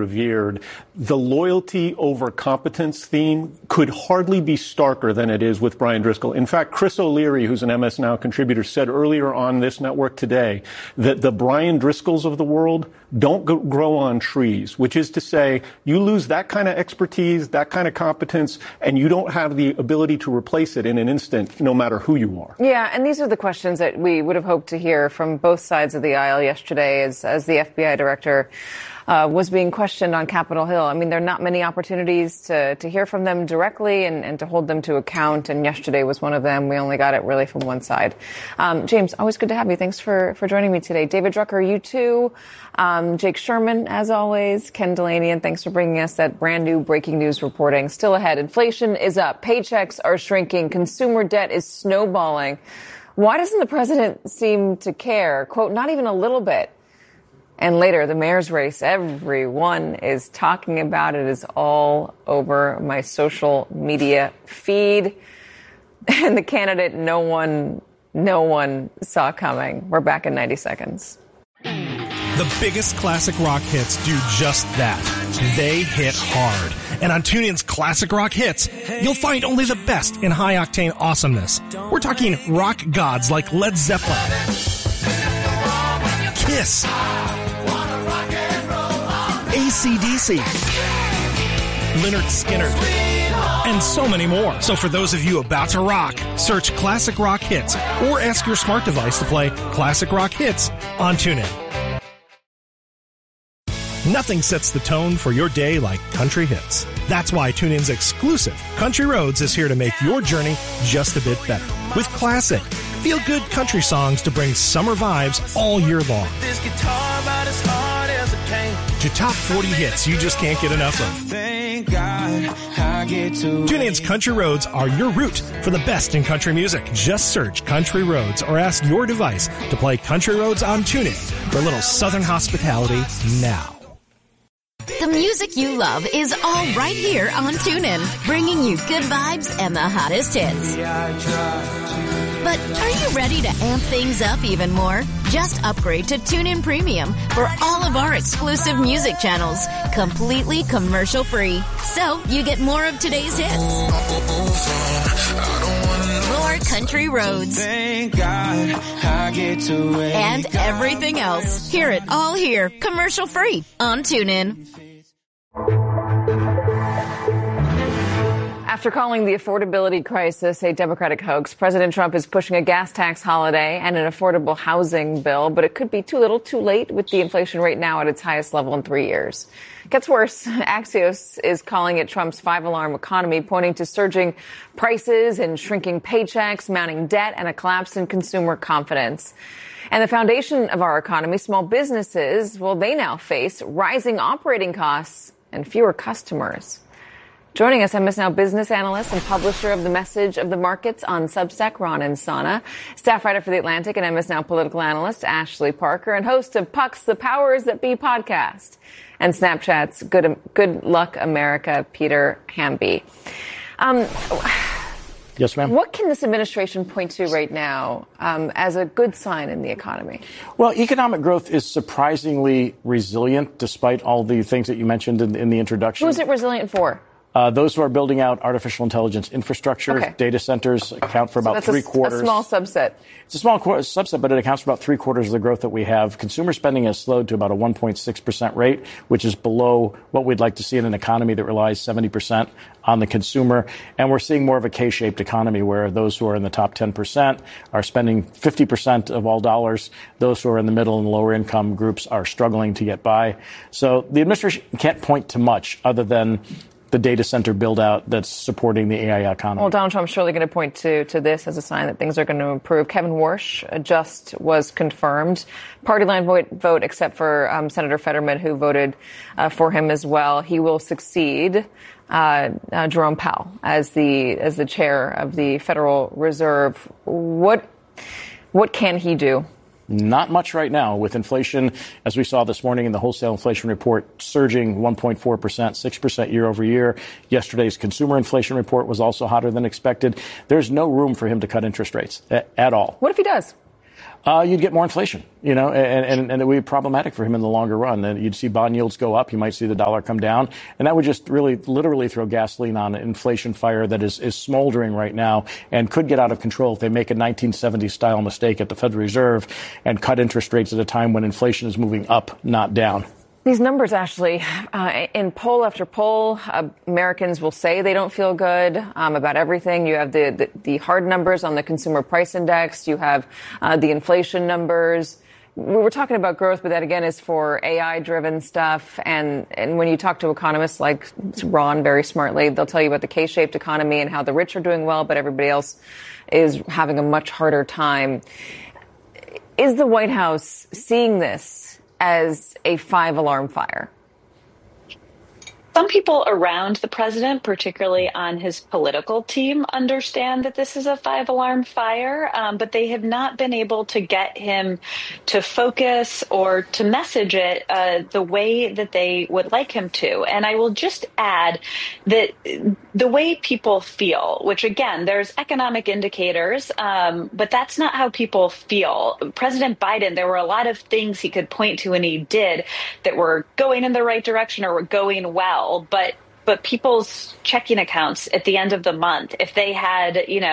revered, the loyalty over competence theme could hardly be starker than it is with Brian Driscoll. In fact, Chris O'Leary, who's an MS Now contributor, said earlier on this network today that the Brian Driscolls of the world don't grow on trees, which is to say you lose that kind of expertise, that kind of competence, and you don't have the ability to replace it in an instant, no matter who you are. Yeah, and these are the questions that we would have hoped to hear from both sides of the aisle yesterday as the FBI director was being questioned on Capitol Hill. I mean, there are not many opportunities to hear from them directly and to hold them to account, and yesterday was one of them. We only got it really from one side. James, always good to have you. Thanks for joining me today. David Drucker, you too. Jake Sherman, as always. Ken Delaney, and thanks for bringing us that brand new breaking news reporting. Still ahead, inflation is up, paychecks are shrinking, consumer debt is snowballing. Why doesn't the president seem to care? Quote, not even a little bit. And later, the mayor's race, everyone is talking about it, is all over my social media feed. And the candidate no one saw coming. We're back in 90 seconds. The biggest classic rock hits do just that. They hit hard. And on TuneIn's Classic Rock Hits, you'll find only the best in high-octane awesomeness. We're talking rock gods like Led Zeppelin, Kiss, AC/DC, Lynyrd Skynyrd, and so many more. So for those of you about to rock, search Classic Rock Hits or ask your smart device to play Classic Rock Hits on TuneIn. Nothing sets the tone for your day like country hits. That's why TuneIn's exclusive Country Roads is here to make your journey just a bit better. With classic, feel-good country songs to bring summer vibes all year long. This guitar about as hard as it can. To top 40 hits you just can't get enough of. Thank God I get to TuneIn's Country Roads are your route for the best in country music. Just search Country Roads or ask your device to play Country Roads on TuneIn for a little Southern hospitality now. The music you love is all right here on TuneIn, bringing you good vibes and the hottest hits. But are you ready to amp things up even more? Just upgrade to TuneIn Premium for all of our exclusive music channels, completely commercial-free. So you get more of today's hits. More country roads. Thank God I get to wake and everything else. Hear it all here, commercial-free on TuneIn. After calling the affordability crisis a Democratic hoax, President Trump is pushing a gas tax holiday and an affordable housing bill, but it could be too little too late with the inflation rate now at its highest level in 3 years. It gets worse. Axios is calling it Trump's five-alarm economy, pointing to surging prices and shrinking paychecks, mounting debt, and a collapse in consumer confidence. And the foundation of our economy, small businesses, well, they now face rising operating costs and fewer customers. Joining us, MS Now business analyst and publisher of The Message of the Markets on Substack, Ronen Sana, staff writer for The Atlantic and MS Now political analyst Ashley Parker, and host of Puck's The Powers That Be podcast and Snapchat's Good Luck America, Peter Hamby. Yes, ma'am. What can this administration point to right now as a good sign in the economy? Well, economic growth is surprisingly resilient, despite all the things that you mentioned in the introduction. Who is it resilient for? Those who are building out artificial intelligence infrastructure, okay. Data centers account for about three-quarters. A small subset. It's a small subset, but it accounts for about three-quarters of the growth that we have. Consumer spending has slowed to about a 1.6% rate, which is below what we'd like to see in an economy that relies 70% on the consumer. And we're seeing more of a K-shaped economy where those who are in the top 10% are spending 50% of all dollars. Those who are in the middle and lower income groups are struggling to get by. So the administration can't point to much other than the data center build out that's supporting the AI economy. Well, Donald Trump's surely going to point to this as a sign that things are going to improve. Kevin Warsh just was confirmed. Party line vote except for Senator Fetterman, who voted for him as well. He will succeed Jerome Powell as the chair of the Federal Reserve. What can he do? Not much right now, with inflation, as we saw this morning in the wholesale inflation report, surging 1.4%, 6% year over year. Yesterday's consumer inflation report was also hotter than expected. There's no room for him to cut interest rates at all. What if he does? You'd get more inflation, and it would be problematic for him in the longer run. Then you'd see bond yields go up. You might see the dollar come down. And that would just really literally throw gasoline on an inflation fire that is smoldering right now and could get out of control if they make a 1970s style mistake at the Federal Reserve and cut interest rates at a time when inflation is moving up, not down. These numbers, Ashley, in poll after poll, Americans will say they don't feel good about everything. You have the hard numbers on the consumer price index. You have the inflation numbers. We were talking about growth, but that, again, is for AI-driven stuff. And when you talk to economists like Ron, very smartly, they'll tell you about the K-shaped economy and how the rich are doing well, but everybody else is having a much harder time. Is the White House seeing this as a 5-alarm fire? Some people around the president, particularly on his political team, understand that this is a 5-alarm fire, but they have not been able to get him to focus or to message it the way that they would like him to. And I will just add that the way people feel, which, again, there's economic indicators, but that's not how people feel. President Biden, there were a lot of things he could point to and he did that were going in the right direction or were going well. But people's checking accounts at the end of the month, if they had,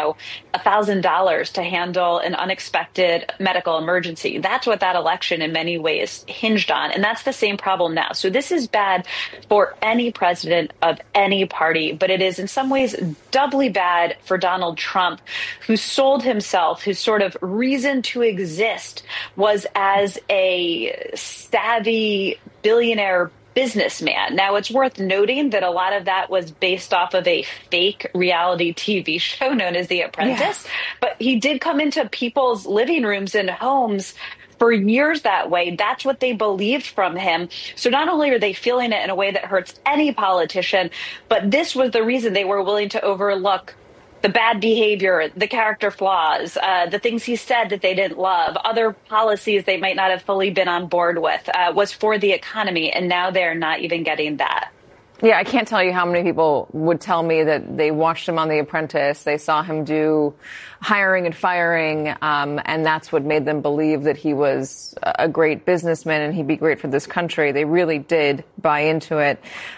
$1,000 to handle an unexpected medical emergency, that's what that election in many ways hinged on. And that's the same problem now. So this is bad for any president of any party, but it is in some ways doubly bad for Donald Trump, who sold himself, whose sort of reason to exist was as a savvy billionaire businessman. Now, it's worth noting that a lot of that was based off of a fake reality TV show known as The Apprentice, but he did come into people's living rooms and homes for years that way. That's what they believed from him. So not only are they feeling it in a way that hurts any politician, but this was the reason they were willing to overlook the bad behavior, the character flaws, the things he said that they didn't love, other policies they might not have fully been on board with, was for the economy. And now they're not even getting that. Yeah, I can't tell you how many people would tell me that they watched him on The Apprentice. They saw him do hiring and firing, and that's what made them believe that he was a great businessman and he'd be great for this country. They really did buy into it.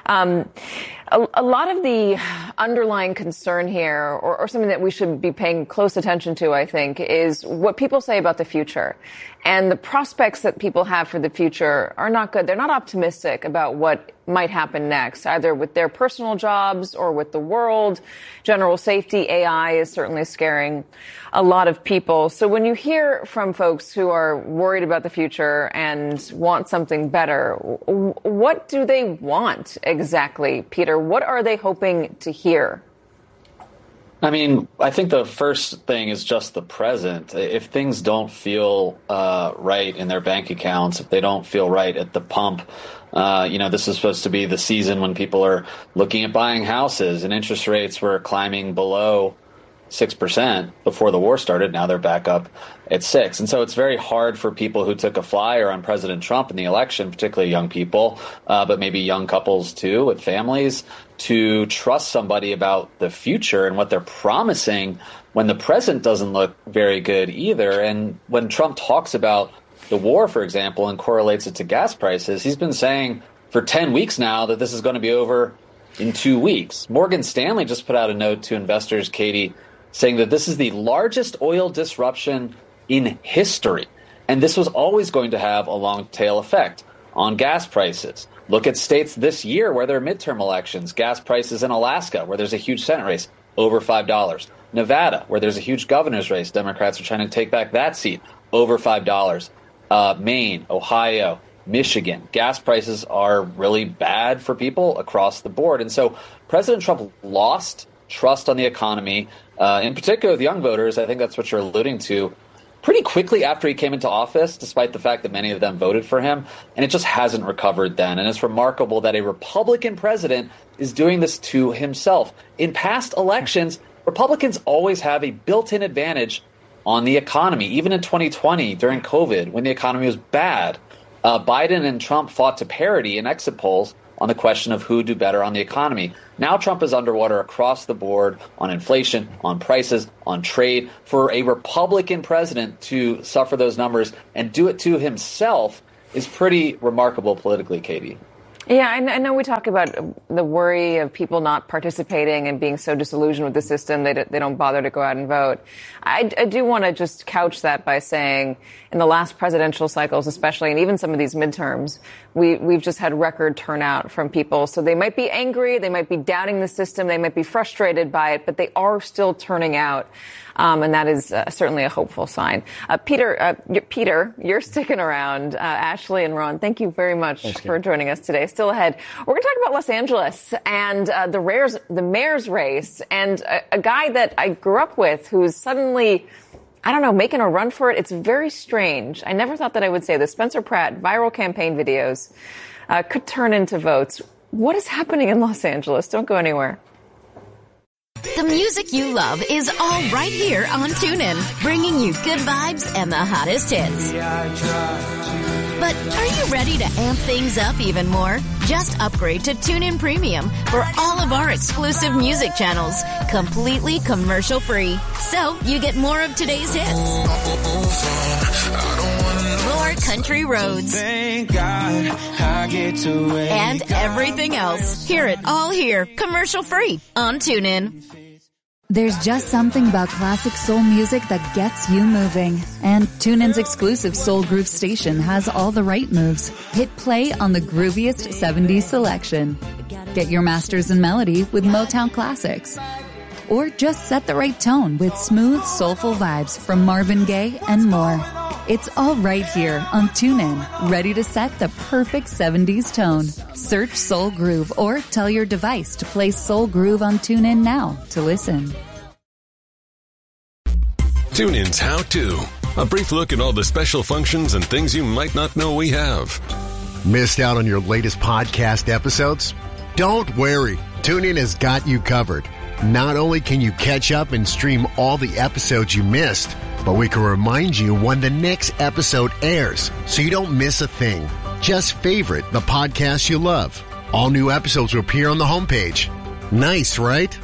A lot of the underlying concern here, or something that we should be paying close attention to, I think, is what people say about the future. And the prospects that people have for the future are not good. They're not optimistic about what might happen next, either with their personal jobs or with the world. General safety, AI is certainly scaring a lot of people. So when you hear from folks who are worried about the future and want something better, what do they want exactly, Peter? What are they hoping to hear? I mean, I think the first thing is just the present. If things don't feel right in their bank accounts, if they don't feel right at the pump, this is supposed to be the season when people are looking at buying houses, and interest rates were climbing below 6% before the war started. Now they're back up at 6%. And so it's very hard for people who took a flyer on President Trump in the election, particularly young people, but maybe young couples too with families, to trust somebody about the future and what they're promising when the present doesn't look very good either. And when Trump talks about the war, for example, and correlates it to gas prices, he's been saying for 10 weeks now that this is going to be over in 2 weeks. Morgan Stanley just put out a note to investors, Katie, saying that this is the largest oil disruption in history. And this was always going to have a long tail effect on gas prices. Look at states this year where there are midterm elections. Gas prices in Alaska, where there's a huge Senate race, over $5. Nevada, where there's a huge governor's race. Democrats are trying to take back that seat, over $5. Maine, Ohio, Michigan. Gas prices are really bad for people across the board. And so President Trump lost trust on the economy, in particular with young voters. I think that's what you're alluding to, pretty quickly after he came into office, despite the fact that many of them voted for him. And it just hasn't recovered then. And it's remarkable that a Republican president is doing this to himself. In past elections, Republicans always have a built-in advantage on the economy. Even in 2020, during COVID, when the economy was bad, Biden and Trump fought to parity in exit polls on the question of who do better on the economy. Now Trump is underwater across the board on inflation, on prices, on trade. For a Republican president to suffer those numbers and do it to himself is pretty remarkable politically, Katie. Yeah, I know we talk about the worry of people not participating and being so disillusioned with the system they don't bother to go out and vote. I do want to just couch that by saying in the last presidential cycles especially, and even some of these midterms, we've just had record turnout from people. So they might be angry, they might be doubting the system, they might be frustrated by it, but they are still turning out. And that is certainly a hopeful sign. Peter, you're sticking around. Ashley and Ron, thank you very much for joining us today. Still ahead, we're going to talk about Los Angeles and the mayor's race, and a guy that I grew up with who's suddenly, I don't know, making a run for it. It's very strange. I never thought that I would say this. Spencer Pratt, viral campaign videos could turn into votes. What is happening in Los Angeles? Don't go anywhere. The music you love is all right here on TuneIn, bringing you good vibes and the hottest hits. But are you ready to amp things up even more? Just upgrade to TuneIn Premium for all of our exclusive music channels, completely commercial-free. So you get more of today's hits. More country roads. And everything else. Hear it all here, commercial-free on TuneIn. There's just something about classic soul music that gets you moving. And TuneIn's exclusive Soul Groove station has all the right moves. Hit play on the grooviest 70s selection. Get your masters in melody with Motown classics. Or just set the right tone with smooth, soulful vibes from Marvin Gaye and more. It's all right here on TuneIn, ready to set the perfect 70s tone. Search Soul Groove or tell your device to play Soul Groove on TuneIn now to listen. TuneIn's How To. A brief look at all the special functions and things you might not know we have. Missed out on your latest podcast episodes? Don't worry. TuneIn has got you covered. Not only can you catch up and stream all the episodes you missed, but we can remind you when the next episode airs so you don't miss a thing. Just favorite the podcast you love. All new episodes will appear on the homepage. Nice, right?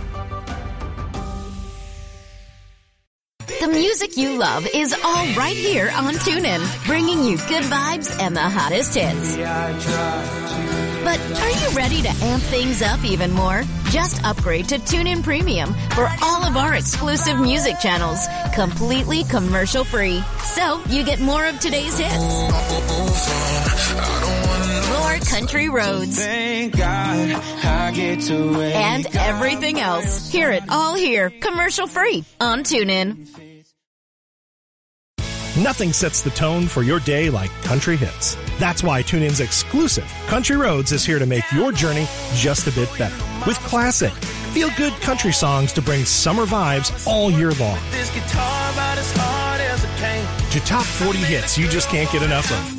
The music you love is all right here on TuneIn, bringing you good vibes and the hottest hits. But are you ready to amp things up even more? Just upgrade to TuneIn Premium for all of our exclusive music channels, completely commercial-free. So you get more of today's hits. More country roads. And everything else. Hear it all here, commercial-free on TuneIn. Nothing sets the tone for your day like country hits. That's why TuneIn's exclusive Country Roads is here to make your journey just a bit better. With classic, feel-good country songs to bring summer vibes all year long. To top 40 hits you just can't get enough of.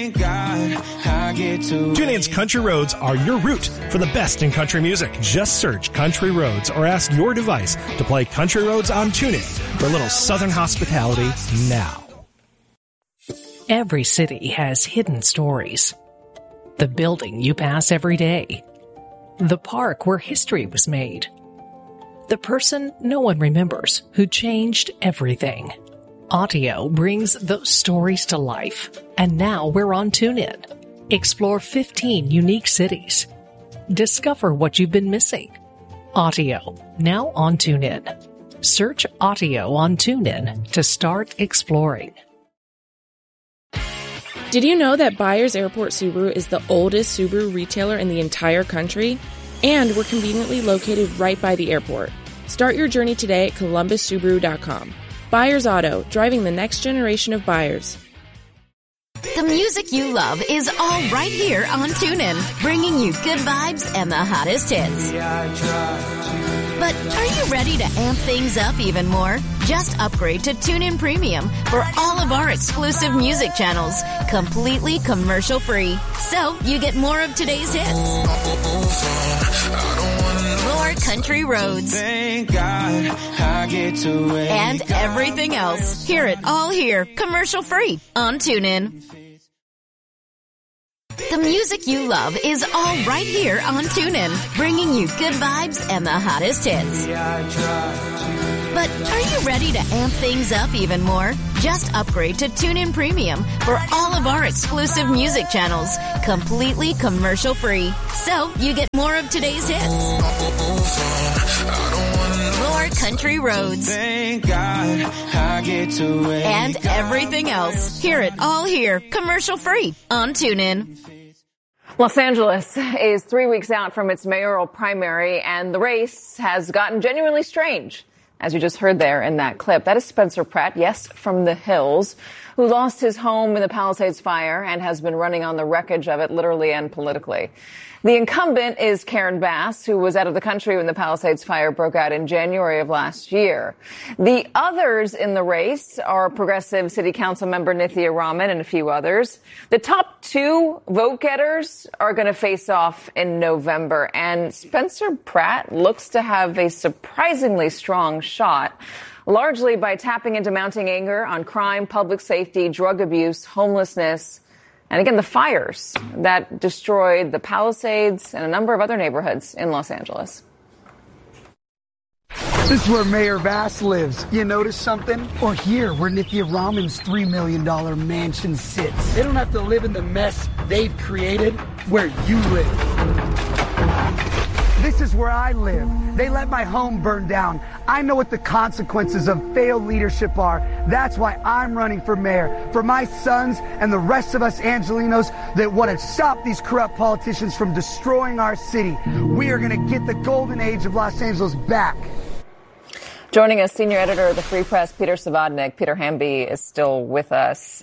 TuneIn's Country Roads are your route for the best in country music. Just search Country Roads or ask your device to play Country Roads on TuneIn for a little southern hospitality now. Every city has hidden stories. The building you pass every day. The park where history was made. The person no one remembers who changed everything. Audio brings those stories to life. And now we're on TuneIn. Explore 15 unique cities. Discover what you've been missing. Audio, now on TuneIn. Search Audio on TuneIn to start exploring. Did you know that Byers Airport Subaru is the oldest Subaru retailer in the entire country? And we're conveniently located right by the airport. Start your journey today at ColumbusSubaru.com. Byers Auto, driving the next generation of buyers. The music you love is all right here on TuneIn, bringing you good vibes and the hottest hits. But are you ready to amp things up even more? Just upgrade to TuneIn Premium for all of our exclusive music channels, completely commercial-free. So you get more of today's hits. More country roads. And everything else. Hear it all here, commercial-free on TuneIn. The music you love is all right here on TuneIn, bringing you good vibes and the hottest hits. But are you ready to amp things up even more? Just upgrade to TuneIn Premium for all of our exclusive music channels, completely commercial-free. So you get more of today's hits, more country roads, and everything else. Hear it all here, commercial-free on TuneIn. Los Angeles is 3 weeks out from its mayoral primary, and the race has gotten genuinely strange. As you just heard there in that clip, that is Spencer Pratt, yes, from the hills, who lost his home in the Palisades fire and has been running on the wreckage of it literally and politically. The incumbent is Karen Bass, who was out of the country when the Palisades fire broke out in January of last year. The others in the race are progressive city council member Nithya Raman and a few others. The top two vote getters are going to face off in November, and Spencer Pratt looks to have a surprisingly strong shot, largely by tapping into mounting anger on crime, public safety, drug abuse, homelessness, and again, the fires that destroyed the Palisades and a number of other neighborhoods in Los Angeles. This is where Mayor Bass lives. You notice something? Or here, where Nithya Raman's $3 million mansion sits. They don't have to live in the mess they've created where you live. This is where I live. They let my home burn down. I know what the consequences of failed leadership are. That's why I'm running for mayor. For my sons and the rest of us Angelinos that want to stop these corrupt politicians from destroying our city. We are going to get the golden age of Los Angeles back. Joining us, senior editor of the Free Press, Peter Savodnik. Peter Hamby is still with us.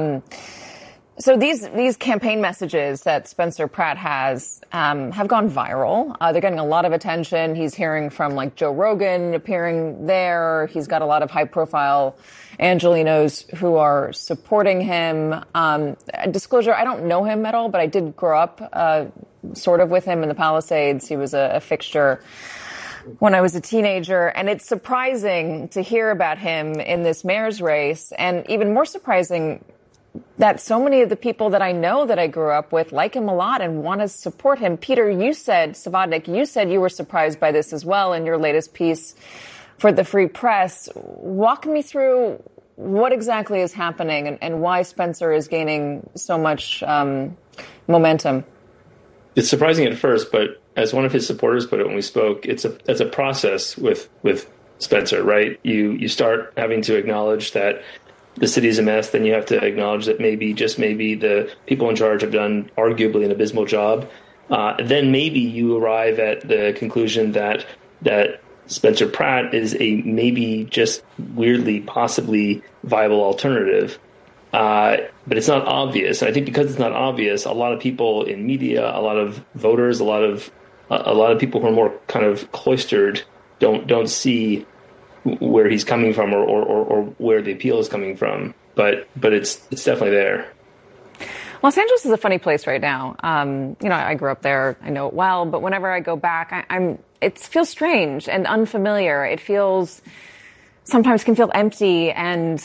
So these campaign messages that Spencer Pratt has have gone viral. They're getting a lot of attention. He's hearing from like Joe Rogan appearing there. He's got a lot of high-profile Angelinos who are supporting him. Disclosure, I don't know him at all, but I did grow up sort of with him in the Palisades. He was a fixture when I was a teenager, and it's surprising to hear about him in this mayor's race, and even more surprising that so many of the people that I know that I grew up with like him a lot and want to support him. Peter, Savodnik, you said you were surprised by this as well in your latest piece for the Free Press. Walk me through what exactly is happening and why Spencer is gaining so much momentum. It's surprising at first, but as one of his supporters put it when we spoke, it's a process with Spencer, right? You start having to acknowledge that the city is a mess, then you have to acknowledge that maybe the people in charge have done arguably an abysmal job. Then maybe you arrive at the conclusion that Spencer Pratt is a maybe just weirdly, possibly viable alternative. But it's not obvious. And I think because it's not obvious, a lot of people in media, a lot of voters, a lot of people who are more kind of cloistered don't see where he's coming from or where the appeal is coming from. But it's definitely there. Los Angeles is a funny place right now. I grew up there. I know it well. But whenever I go back, it feels strange and unfamiliar. It sometimes can feel empty and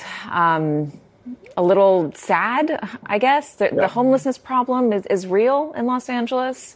a little sad, I guess. The homelessness problem is real in Los Angeles.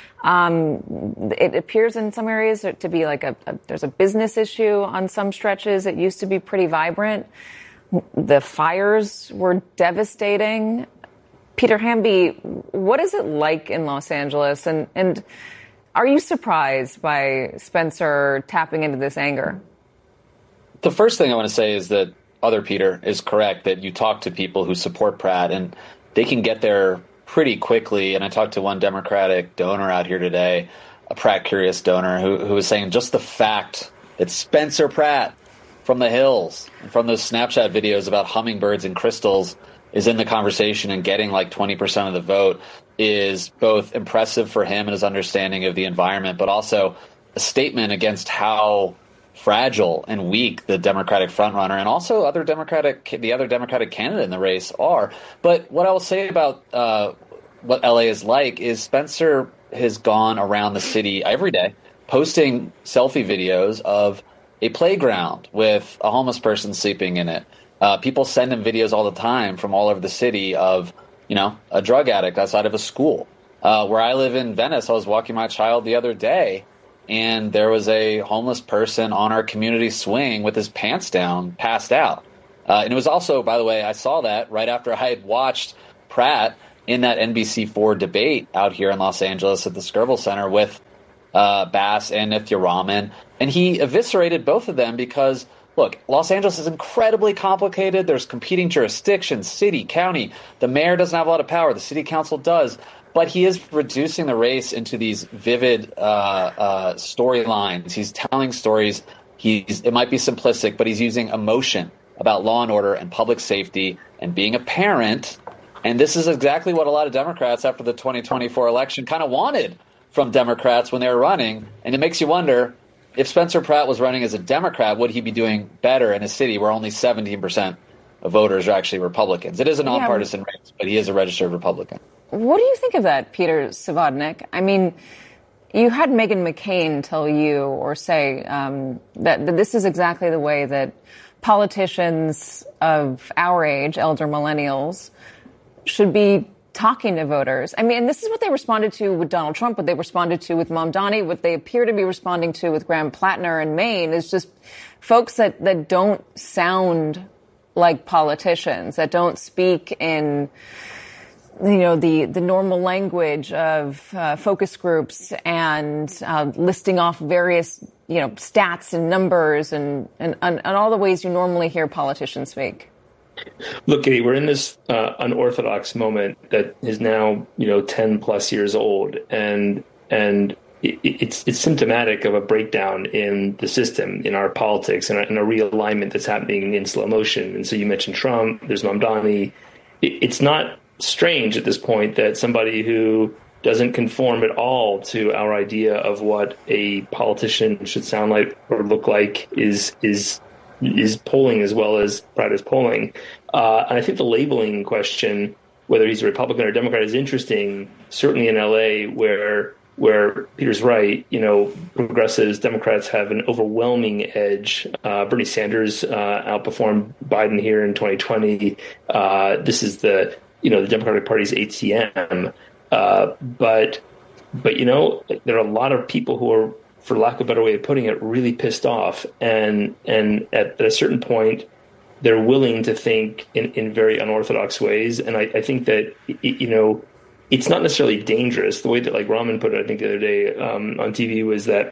It appears in some areas to be like there's a business issue on some stretches. It used to be pretty vibrant. The fires were devastating. Peter Hamby, what is it like in Los Angeles? And are you surprised by Spencer tapping into this anger? The first thing I want to say is that other Peter is correct, that you talk to people who support Pratt and they can get there pretty quickly. And I talked to one Democratic donor out here today, a Pratt Curious donor, who was saying just the fact that Spencer Pratt from the hills and from those Snapchat videos about hummingbirds and crystals is in the conversation and getting like 20% of the vote is both impressive for him and his understanding of the environment, but also a statement against how fragile and weak the Democratic frontrunner and also the other Democratic candidate in the race are. But what I will say about what LA is like is Spencer has gone around the city every day posting selfie videos of a playground with a homeless person sleeping in it. People send him videos all the time from all over the city of a drug addict outside of a school. Where I live in Venice, I was walking my child the other day, and there was a homeless person on our community swing with his pants down, passed out. And it was also, by the way, I saw that right after I had watched Pratt in that NBC4 debate out here in Los Angeles at the Skirball Center with Bass and Nithya Raman. And he eviscerated both of them because, look, Los Angeles is incredibly complicated. There's competing jurisdictions, city, county. The mayor doesn't have a lot of power. The city council does. But he is reducing the race into these vivid storylines. He's telling stories. It might be simplistic, but he's using emotion about law and order and public safety and being a parent. And this is exactly what a lot of Democrats after the 2024 election kind of wanted from Democrats when they were running. And it makes you wonder, if Spencer Pratt was running as a Democrat, would he be doing better in a city where only 17% of voters are actually Republicans? It is a nonpartisan race, but he is a registered Republican. What do you think of that, Peter Savodnik? I mean, you had Meghan McCain tell you or say that this is exactly the way that politicians of our age, elder millennials, should be talking to voters. I mean, and this is what they responded to with Donald Trump, what they responded to with Mamdani, what they appear to be responding to with Graham Plattner in Maine is just folks that don't sound like politicians, that don't speak in the normal language of focus groups and listing off various stats and numbers and all the ways you normally hear politicians speak. Look, Katie, we're in this unorthodox moment that is now 10 plus years old, and it's symptomatic of a breakdown in the system, in our politics, and a realignment that's happening in slow motion. And so you mentioned Trump. There's Mamdani. It's not strange at this point that somebody who doesn't conform at all to our idea of what a politician should sound like or look like is polling as well as Pratt is polling. And I think the labeling question, whether he's a Republican or Democrat, is interesting, certainly in LA where Peter's right, progressives, Democrats have an overwhelming edge. Bernie Sanders outperformed Biden here in 2020. This is the Democratic Party's ATM. But there are a lot of people who are, for lack of a better way of putting it, really pissed off. And at a certain point, they're willing to think in very unorthodox ways. And I think that, it's not necessarily dangerous. The way that, like Raman put it, I think the other day on TV was that,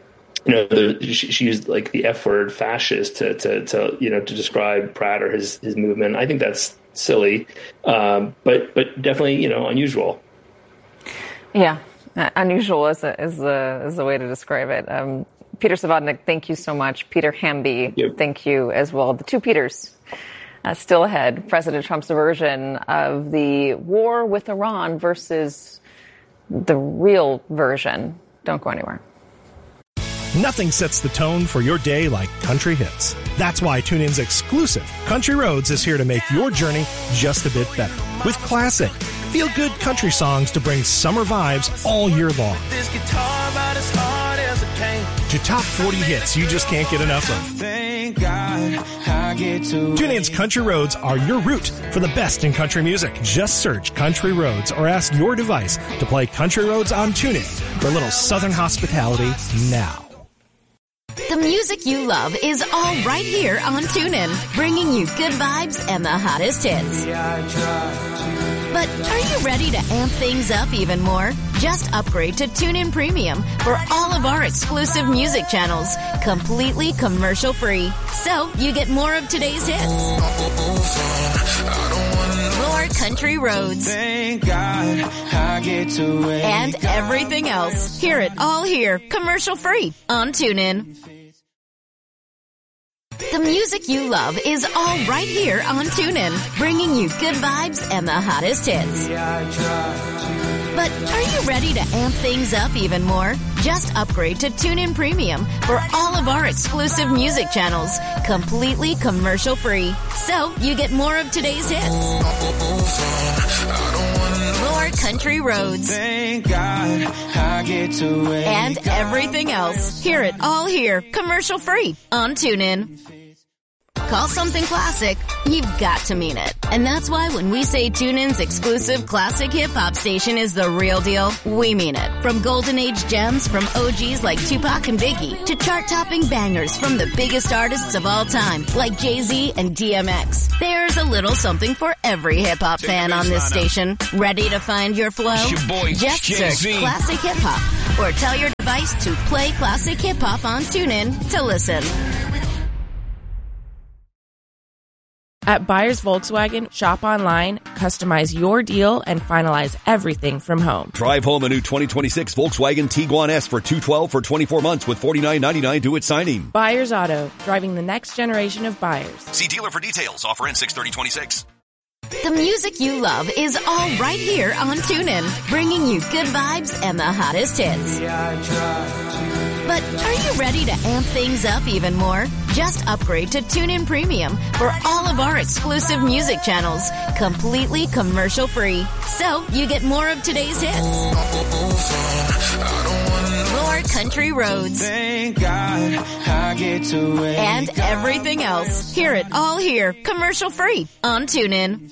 she used like the F word, fascist, to describe Pratt or his movement. I think that's silly, but definitely, unusual. Yeah. Unusual is the way to describe it. Peter Savodnik, thank you so much. Peter Hamby, thank you as well. The two Peters still ahead. President Trump's version of the war with Iran versus the real version. Don't go anywhere. Nothing sets the tone for your day like country hits. That's why TuneIn's exclusive Country Roads is here to make your journey just a bit better. With classic, feel-good country songs to bring summer vibes all year long. This guitar about as hard as it can. To top 40 hits you just can't get enough of. Thank God I get to. TuneIn's Country Roads are your route for the best in country music. Just search Country Roads or ask your device to play Country Roads on TuneIn for a little southern hospitality now. The music you love is all right here on TuneIn, bringing you good vibes and the hottest hits. But are you ready to amp things up even more? Just upgrade to TuneIn Premium for all of our exclusive music channels, completely commercial-free. So you get more of today's hits. More country roads. Thank God I get to wake and everything else. Hear it all here, commercial-free on TuneIn. The music you love is all right here on TuneIn, bringing you good vibes and the hottest hits. But are you ready to amp things up even more? Just upgrade to TuneIn Premium for all of our exclusive music channels, completely commercial-free. So you get more of today's hits. More country roads. Thank God I get to wake and everything else. Hear it all here, commercial-free on TuneIn. call something classic, you've got to mean it. And that's why when we say TuneIn's exclusive classic hip-hop station is the real deal, we mean it. From golden age gems from OGs like Tupac and Biggie to chart-topping bangers from the biggest artists of all time like Jay-Z and DMX. There's a little something for every hip-hop fan on this station. Ready to find your flow? It's your boy, Just Jay-Z. search Classic Hip Hop or tell your device to play Classic Hip Hop on TuneIn to listen. At Buyers Volkswagen, shop online, customize your deal, and finalize everything from home. Drive home a new 2026 Volkswagen Tiguan S for $212 for 24 months with $49.99 due at signing. Buyers Auto, driving the next generation of buyers. See dealer for details. Offer ends 6/30/26. The music you love is all right here on TuneIn, bringing you good vibes and the hottest hits. But are you ready to amp things up even more? Just upgrade to TuneIn Premium for all of our exclusive music channels, completely commercial-free. So you get more of today's hits, more country roads, Thank God I get to wake and everything else. Hear it all here, commercial-free on TuneIn.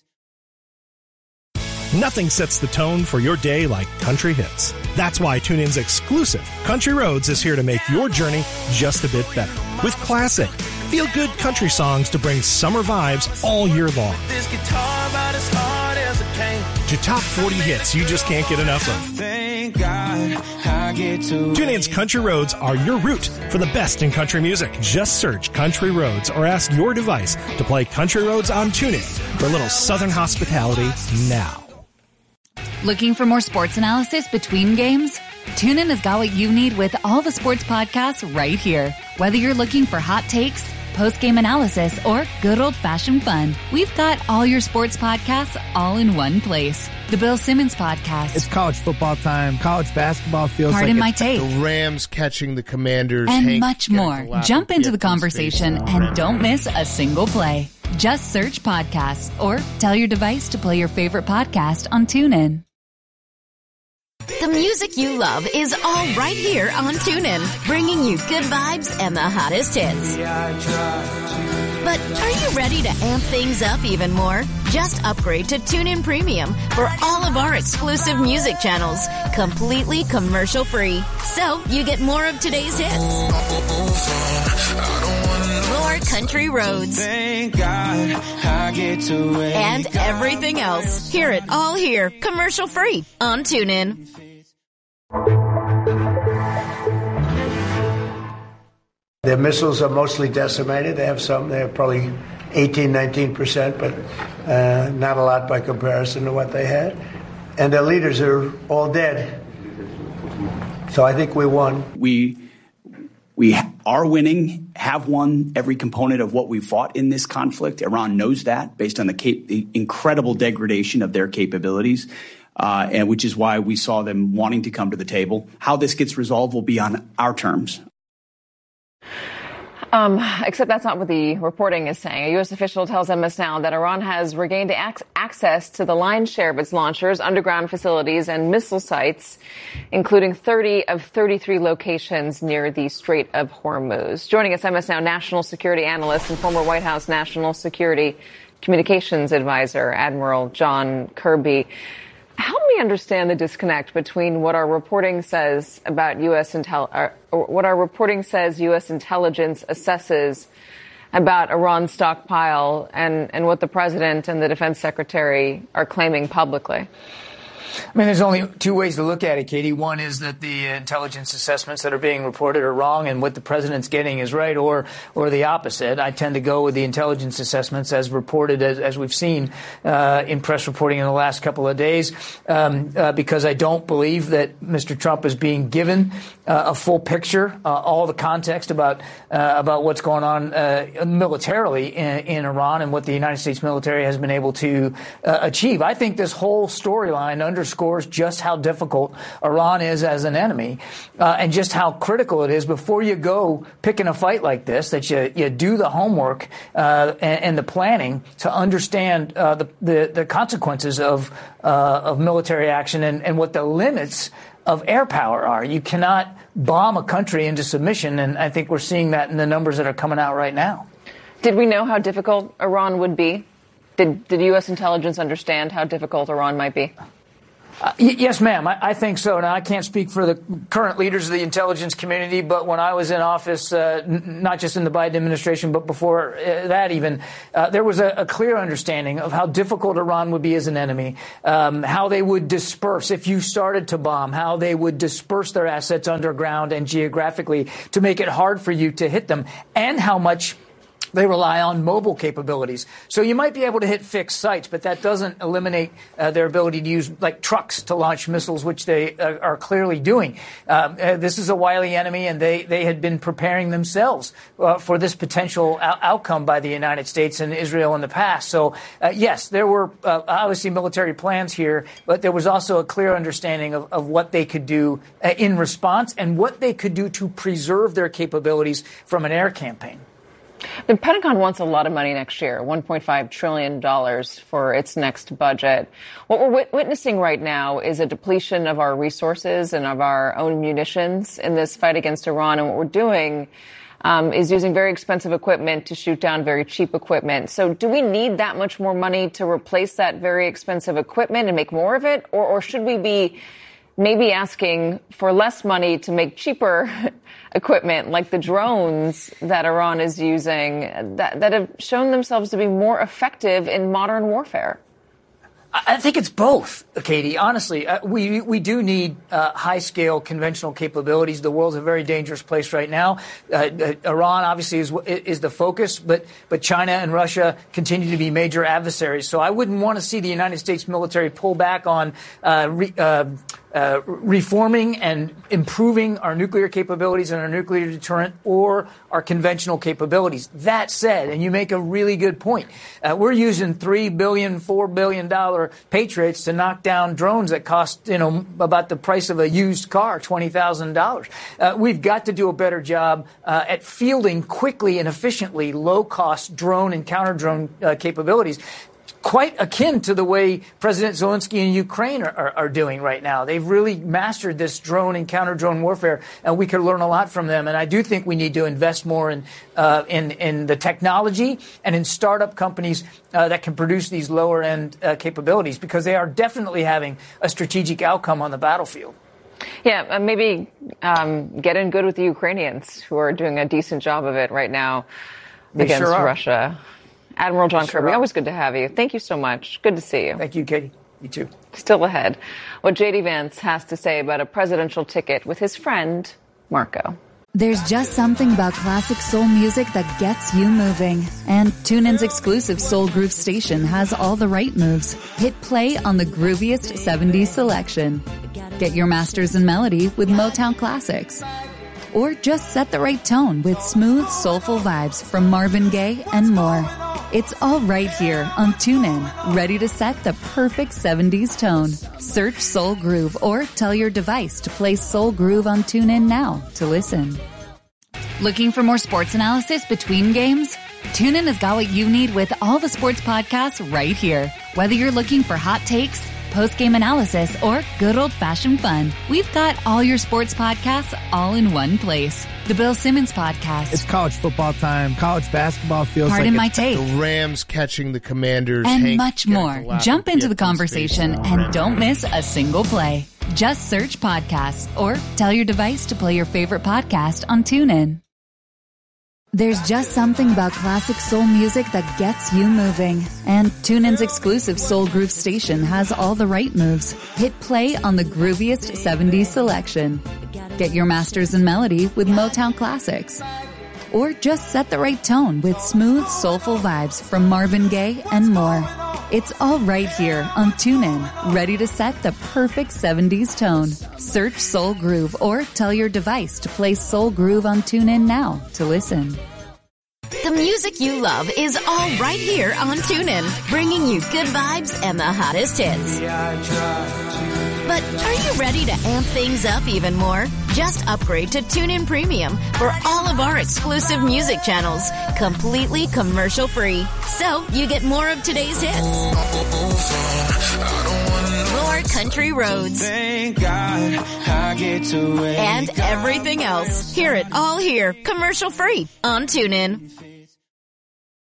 Nothing sets the tone for your day like country hits. That's why TuneIn's exclusive Country Roads is here to make your journey just a bit better. With classic, feel-good country songs to bring summer vibes all year long. This guitar about as hard as a cane. To top 40 hits you just can't get enough of. Thank God I get to TuneIn's Country Roads are your route for the best in country music. Just search Country Roads or ask your device to play Country Roads on TuneIn for a little Southern hospitality now. Looking for more sports analysis between games? TuneIn has got what you need with all the sports podcasts right here. Whether you're looking for hot takes, post-game analysis, or good old-fashioned fun, we've got all your sports podcasts all in one place. The Bill Simmons Podcast. It's college football time. College basketball feels Pardon like my take. The Rams catching the Commanders. And Hank much more. Jump into the conversation and don't miss a single play. Just search podcasts or tell your device to play your favorite podcast on TuneIn. The music you love is all right here on TuneIn, bringing you good vibes and the hottest hits. But are you ready to amp things up even more? Just upgrade to TuneIn Premium for all of our exclusive music channels, completely commercial-free. So you get more of today's hits, more country roads, Thank God I get to wake and everything else. Hear it all here, commercial-free on TuneIn. Their missiles are mostly decimated. They have probably 18-19%, but not a lot by comparison to what they had. And their leaders are all dead. So I think we won. We are winning, have won every component of what we fought in this conflict. Iran knows that based on the incredible degradation of their capabilities. And which is why we saw them wanting to come to the table. How this gets resolved will be on our terms. Except that's not what the reporting is saying. A U.S. official tells MS Now that Iran has regained access to the lion's share of its launchers, underground facilities, and missile sites, including 30 of 33 locations near the Strait of Hormuz. Joining us, MS Now national security analyst and former White House national security communications advisor, Admiral John Kirby. Help me understand the disconnect between what our reporting says about what our reporting says U.S. intelligence assesses about Iran's stockpile and what the president and the defense secretary are claiming publicly. I mean, there's only two ways to look at it, Katie. One is that the intelligence assessments that are being reported are wrong and what the president's getting is right, or the opposite. I tend to go with the intelligence assessments as reported, as we've seen in press reporting in the last couple of days, because I don't believe that Mr. Trump is being given a full picture, all the context about what's going on militarily in Iran and what the United States military has been able to achieve. I think this whole storyline underscores just how difficult Iran is as an enemy, and just how critical it is before you go picking a fight like this, that you do the homework and the planning to understand the consequences of military action and what the limits of air power are. You cannot bomb a country into submission, and I think we're seeing that in the numbers that are coming out right now. Did we know how difficult Iran would be? Did U.S. intelligence understand how difficult Iran might be? Yes, ma'am. I think so. Now, I can't speak for the current leaders of the intelligence community, but when I was in office, not just in the Biden administration, but before that even, there was a clear understanding of how difficult Iran would be as an enemy, how they would disperse if you started to bomb, how they would disperse their assets underground and geographically to make it hard for you to hit them, and how much they rely on mobile capabilities. So you might be able to hit fixed sites, but that doesn't eliminate their ability to use like trucks to launch missiles, which they are clearly doing. This is a wily enemy, and they had been preparing themselves for this potential outcome by the United States and Israel in the past. So, yes, there were obviously military plans here, but there was also a clear understanding of what they could do in response and what they could do to preserve their capabilities from an air campaign. The Pentagon wants a lot of money next year, $1.5 trillion for its next budget. What we're witnessing right now is a depletion of our resources and of our own munitions in this fight against Iran. And what we're doing is using very expensive equipment to shoot down very cheap equipment. So do we need that much more money to replace that very expensive equipment and make more of it? Or should we be maybe asking for less money to make cheaper equipment like the drones that Iran is using that have shown themselves to be more effective in modern warfare? I think it's both, Katie. Honestly, we do need high-scale conventional capabilities. The world's a very dangerous place right now. Iran obviously is the focus, but China and Russia continue to be major adversaries. So I wouldn't want to see the United States military pull back on reforming and improving our nuclear capabilities and our nuclear deterrent or our conventional capabilities. That said, and you make a really good point, we're using $3 billion, $4 billion Patriots to knock down drones that cost, about the price of a used car, $20,000. We've got to do a better job at fielding quickly and efficiently low-cost drone and counter-drone capabilities. Quite akin to the way President Zelensky and Ukraine are doing right now. They've really mastered this drone and counter-drone warfare, and we could learn a lot from them. And I do think we need to invest more in the technology and in startup companies that can produce these lower-end capabilities, because they are definitely having a strategic outcome on the battlefield. Yeah, maybe get in good with the Ukrainians, who are doing a decent job of it right now against Russia. Admiral John Kirby, always good to have you. Thank you so much. Good to see you. Thank you, Katie. You too. Still ahead, what J.D. Vance has to say about a presidential ticket with his friend, Marco. There's just something about classic soul music that gets you moving. And TuneIn's exclusive Soul Groove station has all the right moves. Hit play on the grooviest 70s selection. Get your masters in melody with Motown Classics. Or just set the right tone with smooth, soulful vibes from Marvin Gaye and more. It's all right here on TuneIn, ready to set the perfect 70s tone. Search Soul Groove or tell your device to play Soul Groove on TuneIn now to listen. Looking for more sports analysis between games? TuneIn has got what you need with all the sports podcasts right here. Whether you're looking for hot takes, post-game analysis, or good old-fashioned fun, we've got all your sports podcasts all in one place. The Bill Simmons Podcast. It's college football time. College basketball feels Pardon my take. The Rams catching the Commanders. And much more. Jump into the conversation and don't miss a single play. Just search podcasts or tell your device to play your favorite podcast on TuneIn. There's just something about classic soul music that gets you moving. And TuneIn's exclusive Soul Groove station has all the right moves. Hit play on the grooviest 70s selection. Get your masters in melody with Motown Classics. Or just set the right tone with smooth, soulful vibes from Marvin Gaye and more. It's all right here on TuneIn, ready to set the perfect 70s tone. Search Soul Groove or tell your device to play Soul Groove on TuneIn now to listen. The music you love is all right here on TuneIn, bringing you good vibes and the hottest hits. But are you ready to amp things up even more? Just upgrade to TuneIn Premium for all of our exclusive music channels, completely commercial-free. So you get more of today's hits, more country roads, and everything else. Hear it all here, commercial-free on TuneIn.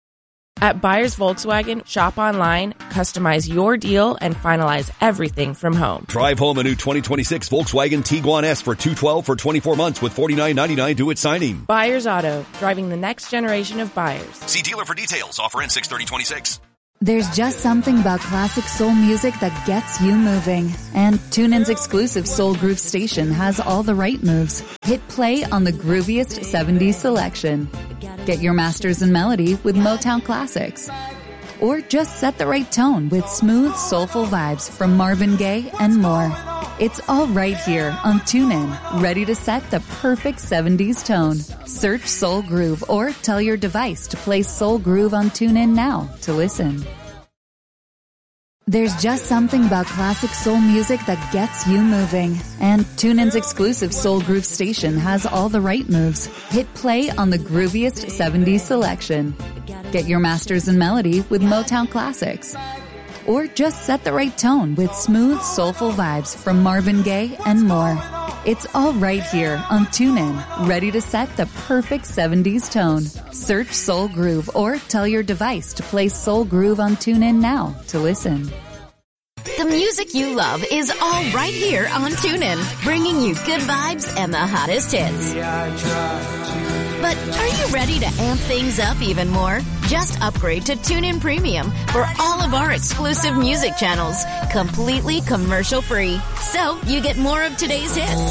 At Buyers Volkswagen, shop online, customize your deal, and finalize everything from home. Drive home a new 2026 Volkswagen Tiguan S for $212 for 24 months with $49.99 due at signing. Buyers Auto, driving the next generation of buyers. See dealer for details. Offer ends 6/30/26. There's just something about classic soul music that gets you moving. And TuneIn's exclusive Soul Groove station has all the right moves. Hit play on the grooviest 70s selection. Get your masters in melody with Motown classics. Or just set the right tone with smooth, soulful vibes from Marvin Gaye and more. It's all right here on TuneIn, ready to set the perfect 70s tone. Search Soul Groove or tell your device to play Soul Groove on TuneIn now to listen. There's just something about classic soul music that gets you moving. And TuneIn's exclusive Soul Groove station has all the right moves. Hit play on the grooviest 70s selection. Get your masters in melody with Motown classics. Or just set the right tone with smooth, soulful vibes from Marvin Gaye and more. It's all right here on TuneIn, ready to set the perfect 70s tone. Search Soul Groove or tell your device to play Soul Groove on TuneIn now to listen. The music you love is all right here on TuneIn, bringing you good vibes and the hottest hits. But are you ready to amp things up even more? Just upgrade to TuneIn Premium for all of our exclusive music channels, completely commercial-free. So you get more of today's hits,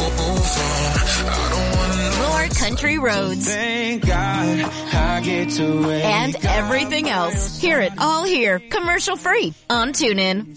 more country roads, and everything else. Hear it all here, commercial-free on TuneIn.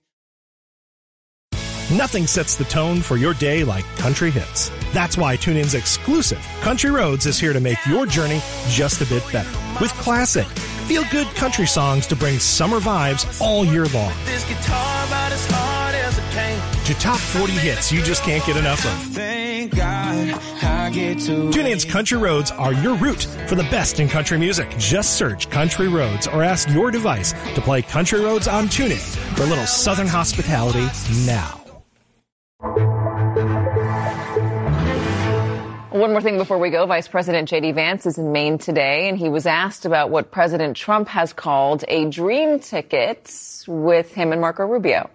Nothing sets the tone for your day like country hits. That's why TuneIn's exclusive Country Roads is here to make your journey just a bit better. With classic, feel-good country songs to bring summer vibes all year long. This guitar about as hard as a cane. To top 40 hits you just can't get enough of. Thank God I get to TuneIn's Country Roads are your route for the best in country music. Just search Country Roads or ask your device to play Country Roads on TuneIn for a little southern hospitality now. One more thing before we go. Vice President J.D. Vance is in Maine today, and he was asked about what President Trump has called a dream ticket with him and Marco Rubio.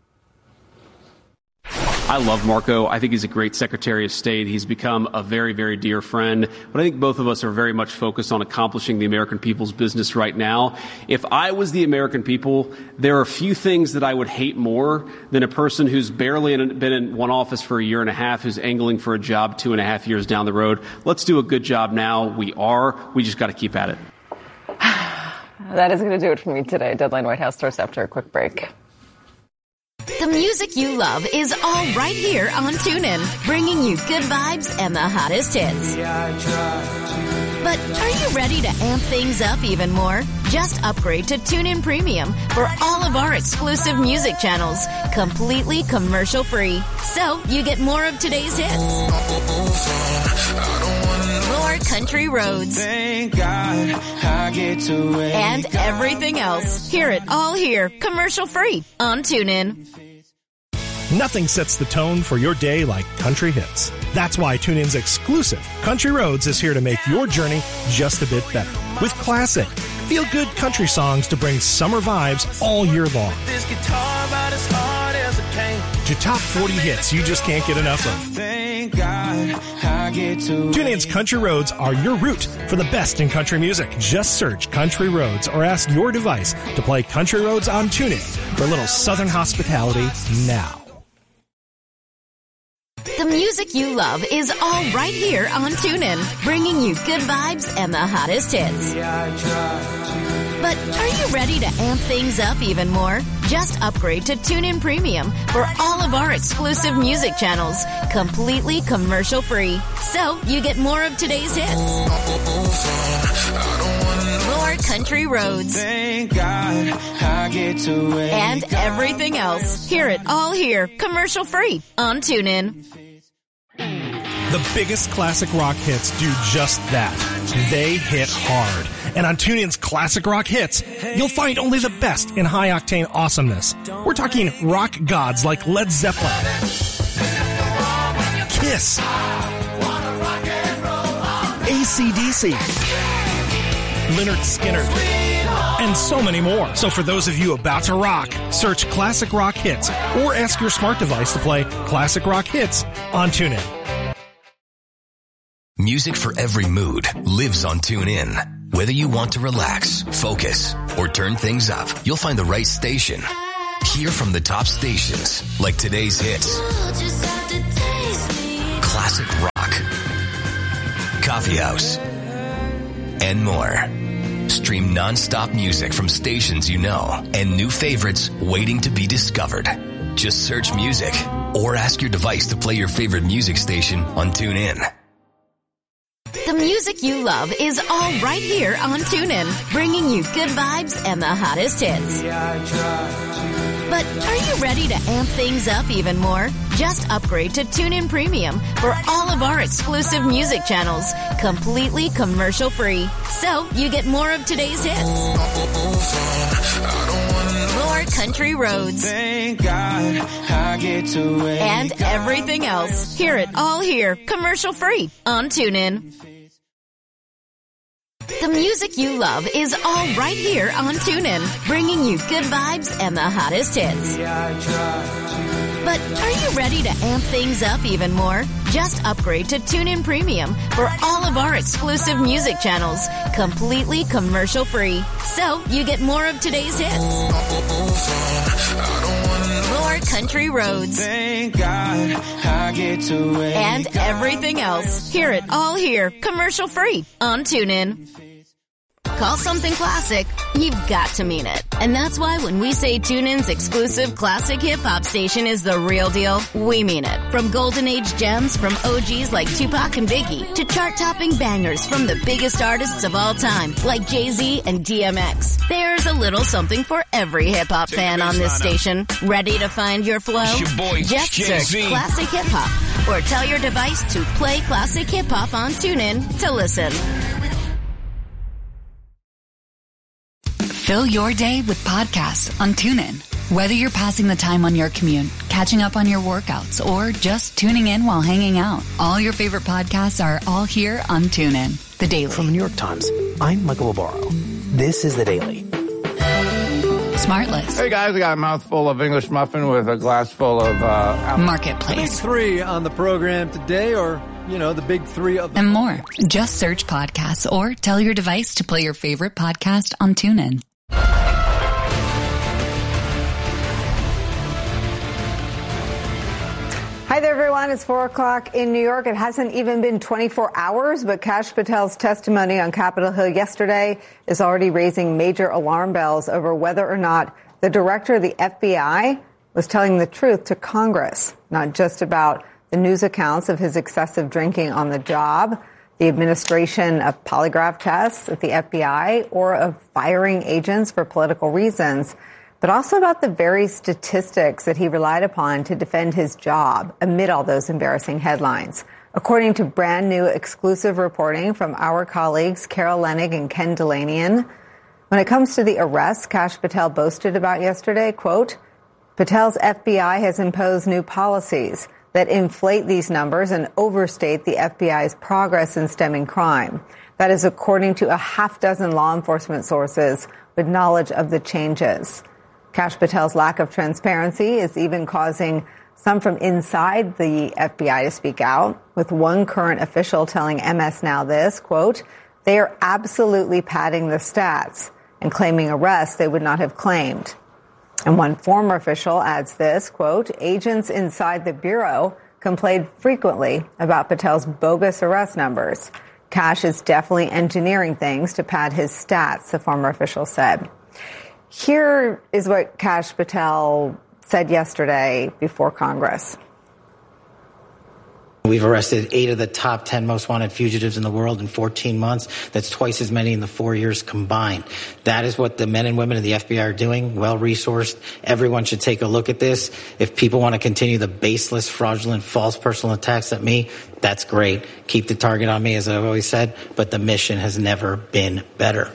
I love Marco. I think he's a great Secretary of State. He's become a very, very dear friend. But I think both of us are very much focused on accomplishing the American people's business right now. If I was the American people, there are a few things that I would hate more than a person who's barely been in one office for a year and a half, who's angling for a job 2.5 years down the road. Let's do a good job now. We just got to keep at it. That is going to do it for me today. Deadline White House starts after a quick break. The music you love is all right here on TuneIn, bringing you good vibes and the hottest hits. But are you ready to amp things up even more? Just upgrade to TuneIn Premium for all of our exclusive music channels, completely commercial-free. So you get more of today's hits, more country roads, and everything else. Hear it all here, commercial-free on TuneIn. Nothing sets the tone for your day like country hits. That's why TuneIn's exclusive Country Roads is here to make your journey just a bit better. With classic, feel-good country songs to bring summer vibes all year long. This guitar about as hard as a cane. To top 40 hits you just can't get enough of. Thank God I get to TuneIn's Country Roads are your route for the best in country music. Just search Country Roads or ask your device to play Country Roads on TuneIn for a little southern hospitality now. The music you love is all right here on TuneIn, bringing you good vibes and the hottest hits. But are you ready to amp things up even more? Just upgrade to TuneIn Premium for all of our exclusive music channels, completely commercial-free. So you get more of today's hits, more country roads, and everything else. Hear it all here, commercial-free on TuneIn. The biggest classic rock hits do just that. They hit hard. And on TuneIn's Classic Rock Hits, you'll find only the best in high-octane awesomeness. We're talking rock gods like Led Zeppelin, Kiss, AC/DC, Lynyrd Skynyrd, and so many more. So for those of you about to rock, search Classic Rock Hits or ask your smart device to play Classic Rock Hits on TuneIn. Music for every mood lives on TuneIn. Whether you want to relax, focus, or turn things up, you'll find the right station. Hear from the top stations like today's hits, classic rock, coffee house, and more. Stream non-stop music from stations you know and new favorites waiting to be discovered. Just search music or ask your device to play your favorite music station on TuneIn. The music you love is all right here on TuneIn, bringing you good vibes and the hottest hits. But are you ready to amp things up even more? Just upgrade to TuneIn Premium for all of our exclusive music channels, completely commercial-free. So you get more of today's hits, more country roads, and everything else. Hear it all here, commercial-free on TuneIn. The music you love is all right here on TuneIn, bringing you good vibes and the hottest hits. But are you ready to amp things up even more? Just upgrade to TuneIn Premium for all of our exclusive music channels, completely commercial-free. So you get more of today's hits, more country roads, and everything else. Hear it all here, commercial-free on TuneIn. Call something classic, you've got to mean it. And that's why when we say TuneIn's exclusive classic hip-hop station is the real deal, we mean it. From golden age gems from OGs like Tupac and Biggie to chart-topping bangers from the biggest artists of all time like Jay-Z and DMX. There's a little something for every hip-hop fan on this station. Ready to find your flow? Just search Classic Hip-Hop or tell your device to play Classic Hip-Hop on TuneIn to listen. Fill your day with podcasts on TuneIn. Whether you're passing the time on your commute, catching up on your workouts, or just tuning in while hanging out, all your favorite podcasts are all here on TuneIn. The Daily. From the New York Times, I'm Michael Barbaro. This is The Daily. Smartless. Hey guys, I got a mouthful of English muffin with a glass full of Marketplace. Big three on the program today, or the big three of and more. Just search podcasts or tell your device to play your favorite podcast on TuneIn. Hi there, everyone. It's 4 o'clock in New York. It hasn't even been 24 hours, but Kash Patel's testimony on Capitol Hill yesterday is already raising major alarm bells over whether or not the director of the FBI was telling the truth to Congress, not just about the news accounts of his excessive drinking on the job, the administration of polygraph tests at the FBI, or of firing agents for political reasons, but also about the very statistics that he relied upon to defend his job amid all those embarrassing headlines. According to brand new exclusive reporting from our colleagues Carol Leonnig and Ken Delanian, when it comes to the arrests Kash Patel boasted about yesterday, quote, Patel's FBI has imposed new policies that inflate these numbers and overstate the FBI's progress in stemming crime. That is according to a half dozen law enforcement sources with knowledge of the changes. Kash Patel's lack of transparency is even causing some from inside the FBI to speak out, with one current official telling MS Now this, quote, they are absolutely padding the stats and claiming arrests they would not have claimed. And one former official adds this, quote, agents inside the Bureau complained frequently about Patel's bogus arrest numbers. Kash is definitely engineering things to pad his stats, the former official said. Here is what Kash Patel said yesterday before Congress. We've arrested 8 of the top 10 most wanted fugitives in the world in 14 months. That's twice as many in the 4 years combined. That is what the men and women of the FBI are doing, well-resourced. Everyone should take a look at this. If people want to continue the baseless, fraudulent, false personal attacks at me, that's great. Keep the target on me, as I've always said, but the mission has never been better.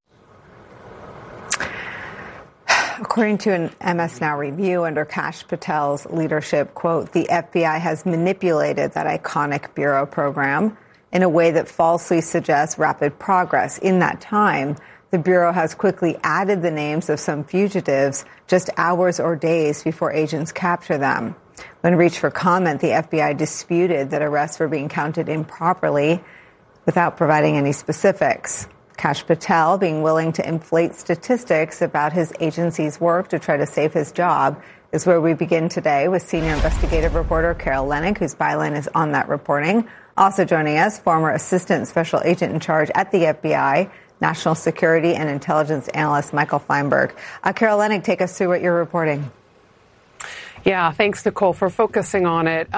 According to an MS Now review under Kash Patel's leadership, quote, the FBI has manipulated that iconic bureau program. in a way that falsely suggests rapid progress. In that time, the Bureau has quickly added the names of some fugitives just hours or days before agents capture them. When reached for comment, the FBI disputed that arrests were being counted improperly without providing any specifics. Kash Patel being willing to inflate statistics about his agency's work to try to save his job is where we begin today with senior investigative reporter Carol Leonnig, whose byline is on that reporting. Also joining us, former assistant special agent in charge at the FBI, national security and intelligence analyst Michael Feinberg. Carol Leonnig, take us through what you're reporting. Yeah, thanks, Nicole, for focusing on it.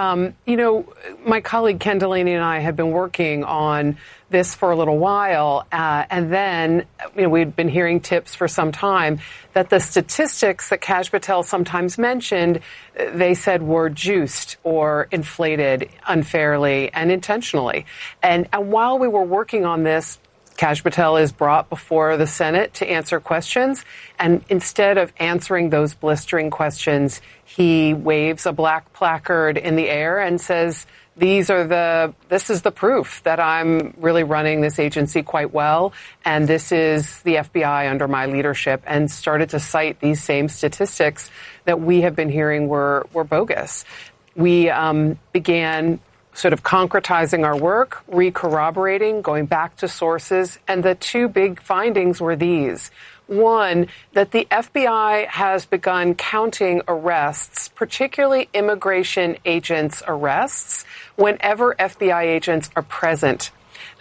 My colleague Ken Delaney and I have been working on this for a little while, and then we'd been hearing tips for some time that the statistics that Kash Patel sometimes mentioned, they said were juiced or inflated unfairly and intentionally. And while we were working on this, Kash Patel is brought before the Senate to answer questions, and instead of answering those blistering questions, he waves a black placard in the air and says, this is the proof that I'm really running this agency quite well, and this is the FBI under my leadership, and started to cite these same statistics that we have been hearing were bogus. We began sort of concretizing our work, re-corroborating, going back to sources, and the two big findings were these. One, that the FBI has begun counting arrests, particularly immigration agents' arrests, whenever FBI agents are present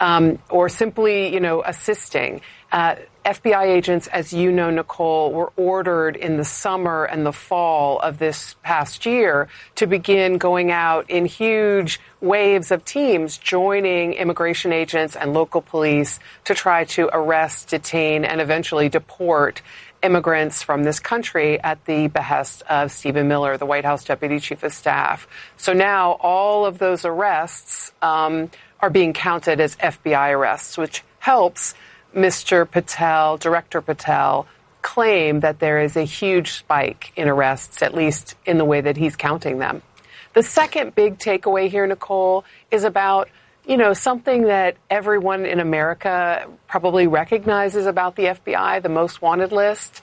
or simply, assisting. FBI agents, as you know, Nicole, were ordered in the summer and the fall of this past year to begin going out in huge waves of teams, joining immigration agents and local police to try to arrest, detain, and eventually deport immigrants from this country at the behest of Stephen Miller, the White House Deputy Chief of Staff. So now all of those arrests are being counted as FBI arrests, which helps Mr. Patel, Director Patel, claim that there is a huge spike in arrests, at least in the way that he's counting them. The second big takeaway here, Nicole, is about, something that everyone in America probably recognizes about the FBI, the most wanted list.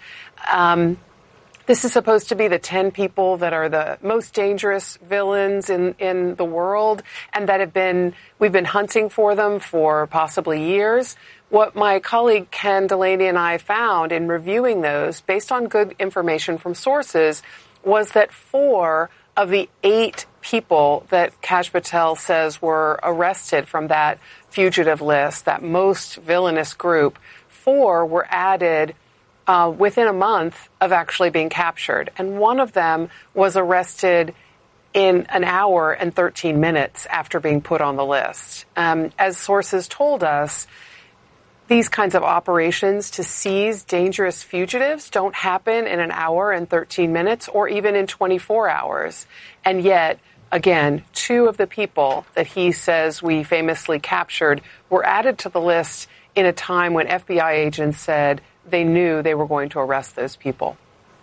This is supposed to be the 10 people that are the most dangerous villains in the world, and that we've been hunting for them for possibly years. What my colleague Ken Delaney and I found in reviewing those, based on good information from sources, was that 4 of the 8 people that Kash Patel says were arrested from that fugitive list, that most villainous group, 4 were added within a month of actually being captured. And one of them was arrested in an hour and 13 minutes after being put on the list. As sources told us, these kinds of operations to seize dangerous fugitives don't happen in an hour and 13 minutes or even in 24 hours. And yet, again, 2 of the people that he says we famously captured were added to the list in a time when FBI agents said they knew they were going to arrest those people.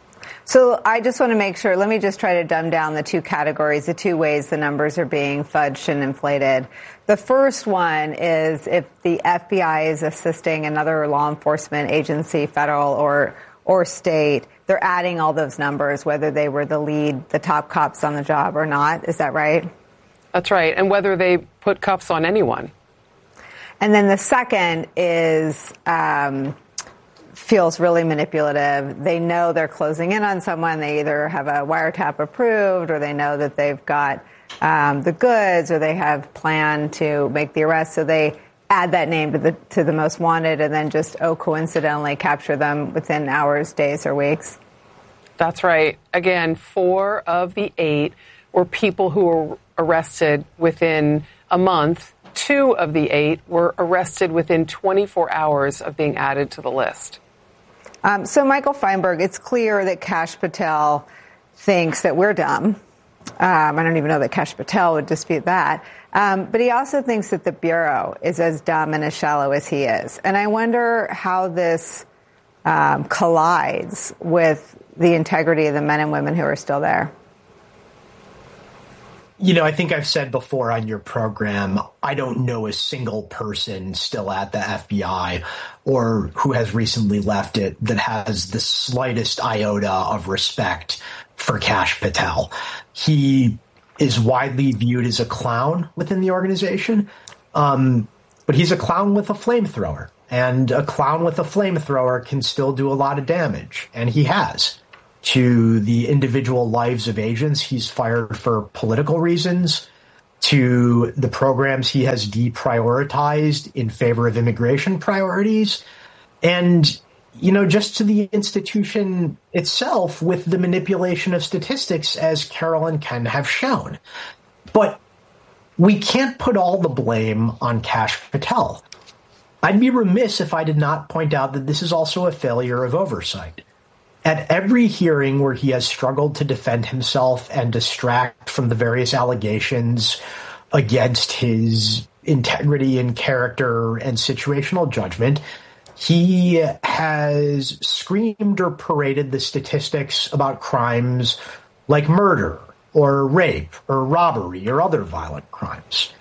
So I just want to make sure, let me just try to dumb down the 2 categories, the 2 ways the numbers are being fudged and inflated. The first one is if the FBI is assisting another law enforcement agency, federal or state, they're adding all those numbers, whether they were the top cops on the job or not. Is that right? That's right. And whether they put cuffs on anyone. And then the second is feels really manipulative. They know they're closing in on someone. They either have a wiretap approved, or they know that they've got the goods, or they have planned to make the arrest. So they add that name to the most wanted, and then just coincidentally capture them within hours, days, or weeks. That's right. Again, 4 of the 8 were people who were arrested within a month. 2 of the 8 were arrested within 24 hours of being added to the list. So, Michael Feinberg, it's clear that Kash Patel thinks that we're dumb. I don't even know that Kash Patel would dispute that. But he also thinks that the Bureau is as dumb and as shallow as he is. And I wonder how this collides with the integrity of the men and women who are still there. I think I've said before on your program, I don't know a single person still at the FBI or who has recently left it that has the slightest iota of respect for Kash Patel. He is widely viewed as a clown within the organization, but he's a clown with a flamethrower. And a clown with a flamethrower can still do a lot of damage, and he has, to the individual lives of agents he's fired for political reasons, to the programs he has deprioritized in favor of immigration priorities, and, just to the institution itself with the manipulation of statistics, as Carol and Ken have shown. But we can't put all the blame on Kash Patel. I'd be remiss if I did not point out that this is also a failure of oversight. At every hearing where he has struggled to defend himself and distract from the various allegations against his integrity and character and situational judgment, he has screamed or paraded the statistics about crimes like murder or rape or robbery or other violent crimes.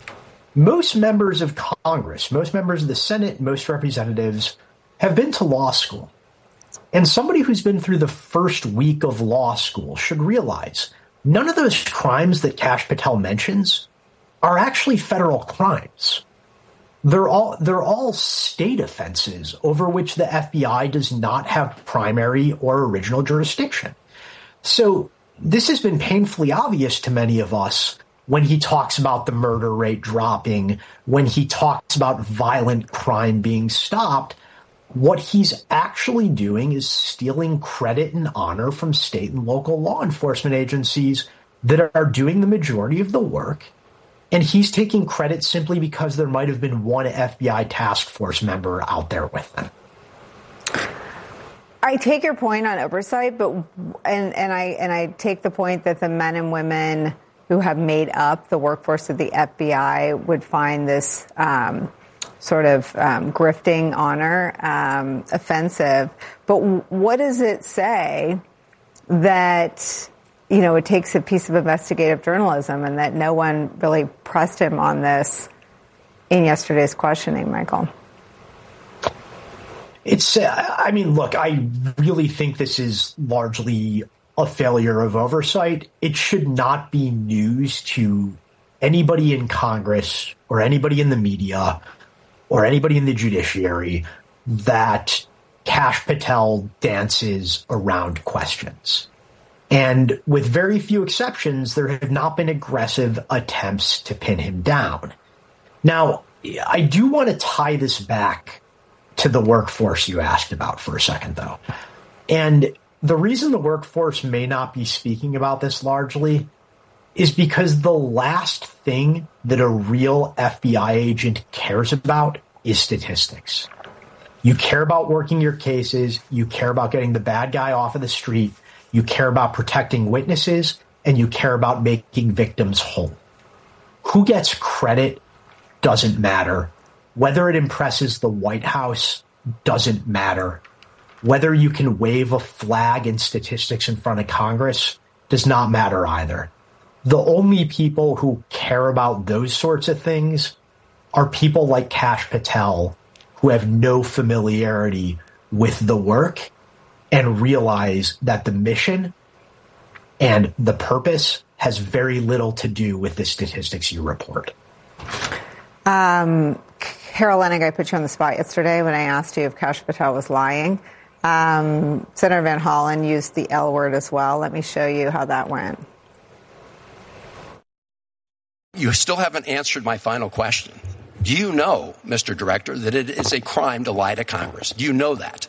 Most members of Congress, most members of the Senate, most representatives have been to law school. And somebody who's been through the first week of law school should realize none of those crimes that Kash Patel mentions are actually federal crimes. They're all state offenses over which the FBI does not have primary or original jurisdiction. So this has been painfully obvious to many of us when he talks about the murder rate dropping, when he talks about violent crime being stopped. What he's actually doing is stealing credit and honor from state and local law enforcement agencies that are doing the majority of the work. And he's taking credit simply because there might have been one FBI task force member out there with them. I take your point on oversight, but I take the point that the men and women who have made up the workforce of the FBI would find this grifting honor offensive. But what does it say that, it takes a piece of investigative journalism and that no one really pressed him on this in yesterday's questioning, Michael? I really think this is largely a failure of oversight. It should not be news to anybody in Congress or anybody in the media or anybody in the judiciary that Kash Patel dances around questions. And with very few exceptions, there have not been aggressive attempts to pin him down. Now, I do want to tie this back to the workforce you asked about for a second, though. And the reason the workforce may not be speaking about this largely is because the last thing that a real FBI agent cares about is statistics. You care about working your cases, you care about getting the bad guy off of the street, you care about protecting witnesses, and you care about making victims whole. Who gets credit doesn't matter. Whether it impresses the White House doesn't matter. Whether you can wave a flag in statistics in front of Congress does not matter either. The only people who care about those sorts of things are people like Kash Patel, who have no familiarity with the work and realize that the mission and the purpose has very little to do with the statistics you report. Carol Leonnig, I put you on the spot yesterday when I asked you if Kash Patel was lying. Senator Van Hollen used the L word as well. Let me show you how that went. You still haven't answered my final question. Do you know, Mr. Director, that it is a crime to lie to Congress? Do you know that?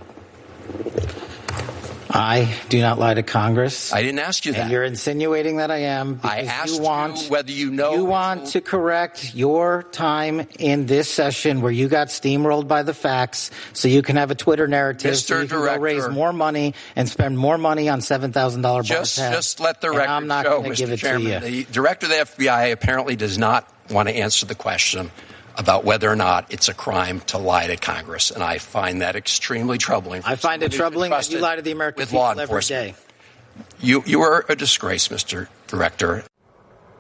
I do not lie to Congress. I didn't ask you that. And you're insinuating that I am. I asked you whether you know. You want to correct your time in this session where you got steamrolled by the facts so you can have a Twitter narrative Mr. so you can Director, go raise more money and spend more money on $7,000 bar tabs. Just let the record I'm not show, going to give Mr. it Chairman. to you. The Director of the FBI apparently does not want to answer the question about whether or not it's a crime to lie to Congress, and I find that extremely troubling. I find it troubling that you lie to the American people every day. You are a disgrace, Mr. Director.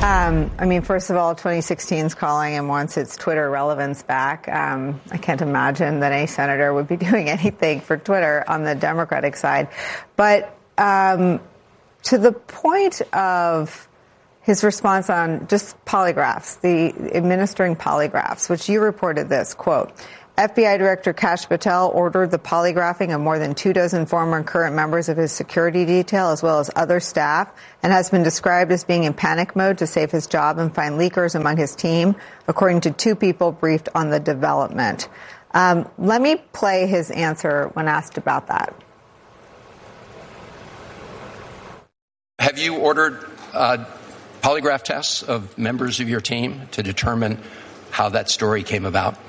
I mean, first of all, 2016 is calling and wants its Twitter relevance back. I can't imagine that any senator would be doing anything for Twitter on the Democratic side. But to the point of his response on just polygraphs, the administering polygraphs, which you reported this, quote, FBI Director Kash Patel ordered the polygraphing of more than 24 former and current members of his security detail as well as other staff and has been described as being in panic mode to save his job and find leakers among his team, according to 2 people briefed on the development. Let me play his answer when asked about that. Have you ordered polygraph tests of members of your team to determine how that story came about?